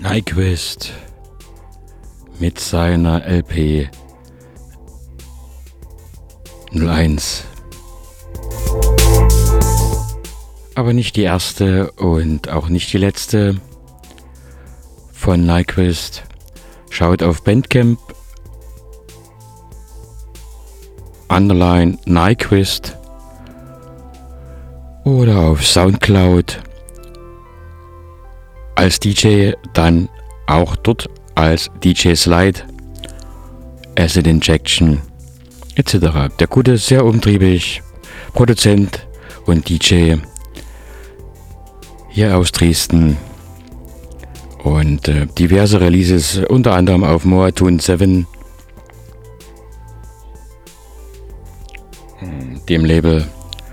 Nyquist mit seiner LP 01. Aber nicht die erste und auch nicht die letzte von Nyquist. Schaut auf Bandcamp _Nyquist oder auf Soundcloud als DJ, dann auch dort als DJ Slide, Acid Injection etc. Der Gute ist sehr umtriebig, Produzent und DJ hier aus Dresden und diverse Releases, unter anderem auf Moatun 7, dem Label.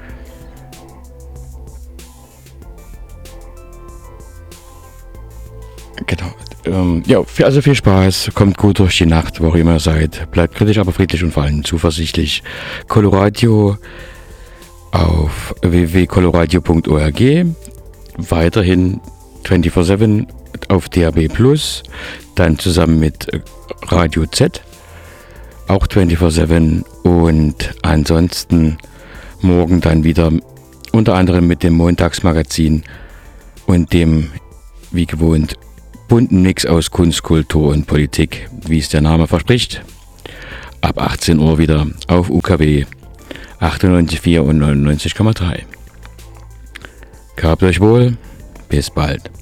Genau. Ja, also viel Spaß, kommt gut durch die Nacht, wo auch immer ihr seid. Bleibt kritisch, aber friedlich und vor allem zuversichtlich. Coloradio auf www.coloradio.org. Weiterhin 24/7 auf DAB+, dann zusammen mit Radio Z, auch 24/7 und ansonsten morgen dann wieder unter anderem mit dem Montagsmagazin und dem, wie gewohnt, bunten Mix aus Kunst, Kultur und Politik, wie es der Name verspricht. Ab 18 Uhr wieder auf UKW 98,4 und 99,3. Gehabt euch wohl, bis bald.